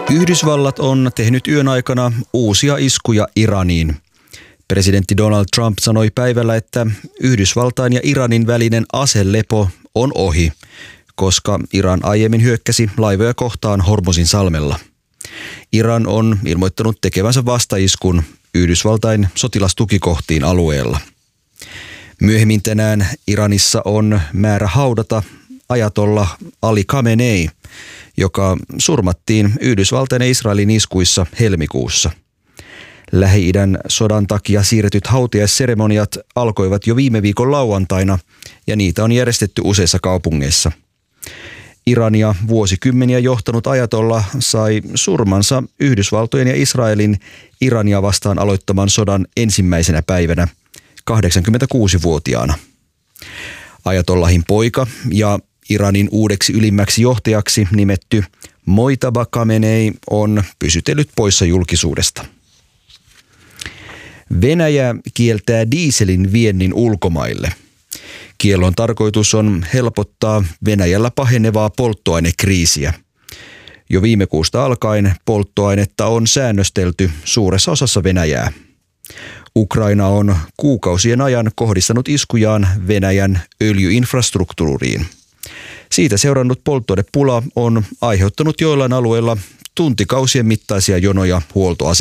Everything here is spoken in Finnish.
Yhdysvallat on tehnyt yön aikana uusia iskuja Iraniin. Presidentti Donald Trump sanoi päivällä, että Yhdysvaltain ja Iranin välinen aselepo on ohi, koska Iran aiemmin hyökkäsi laivoja kohtaan Hormuzin salmella. Iran on ilmoittanut tekevänsä vastaiskun Yhdysvaltain sotilastukikohtiin alueella. Myöhemmin tänään Iranissa on määrä haudata ajatollah Ali Khamenei, joka surmattiin Yhdysvaltain ja Israelin iskuissa helmikuussa. Lähi-idän sodan takia siirretyt hautajaisseremoniat alkoivat jo viime viikon lauantaina ja niitä on järjestetty useissa kaupungeissa. Irania vuosikymmeniä johtanut ajatollah sai surmansa Yhdysvaltojen ja Israelin Irania vastaan aloittaman sodan ensimmäisenä päivänä 86-vuotiaana. Ajatollahin poika ja Iranin uudeksi ylimmäksi johtajaksi nimetty Mojtaba Khamenei on pysytellyt poissa julkisuudesta. Venäjä kieltää dieselin viennin ulkomaille. Kiellon tarkoitus on helpottaa Venäjällä pahenevaa polttoainekriisiä. Jo viime kuusta alkaen polttoainetta on säännöstelty suuressa osassa Venäjää. Ukraina on kuukausien ajan kohdistanut iskujaan Venäjän öljyinfrastruktuuriin. Siitä seurannut polttoainepula on aiheuttanut joillain alueilla tuntikausien mittaisia jonoja huoltoasemilla.